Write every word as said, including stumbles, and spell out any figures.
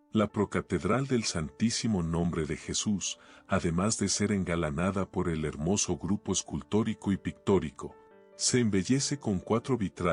La procatedral del Santísimo Nombre de Jesús, además de ser engalanada por el hermoso grupo escultórico y pictórico, se embellece con cuatro vitrales